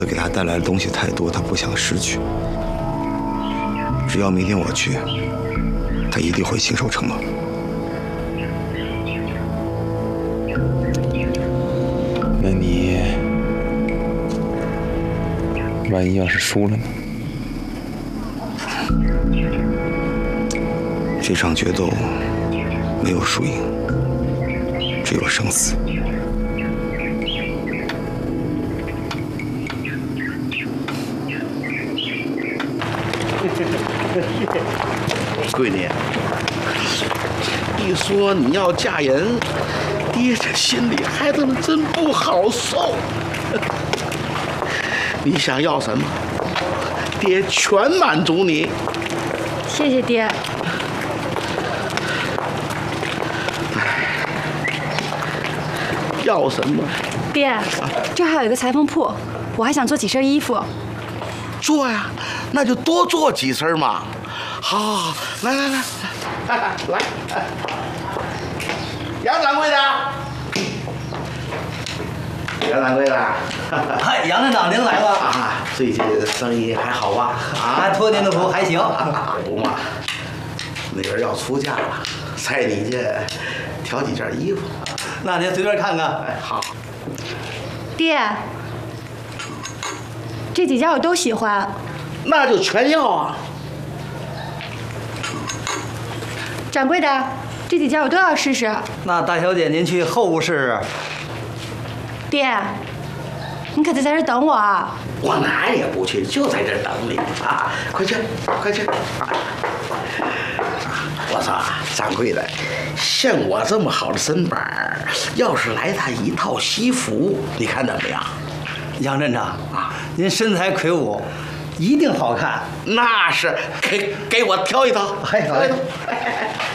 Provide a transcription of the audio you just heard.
给他带来的东西太多，他不想失去。只要明天我去，他一定会信守承诺。 那你万一要是输了呢？ 这场决斗没有输赢，只有生死。 闺女，一说你要嫁人，爹这心里还真不好受。你想要什么，爹全满足你。 谢谢爹。 要什么？ 爹，这还有一个裁缝铺，我还想做几身衣服。 做呀，那就多做几身嘛。好，来，杨掌柜的，杨掌柜的， 嗨，杨站长您来了啊！最近生意还好吧？ 啊，托您的福，还行。 不嘛，那人要出嫁了，在你这挑几件衣服。 那您随便看看。 哎，好。 爹，这几件我都喜欢。 那就全要啊！ 掌柜的，这几件我都要试试。 那大小姐您去后屋试试。 爹，你可得在这等我啊！ 我哪也不去，就在这儿等你啊！快去，快去！我说啊，掌柜的，像我这么好的身板，要是来他一套西服，你看怎么样？ 杨镇长啊，您身材魁梧，一定好看。 那是，给我挑一套， 哎，好嘞。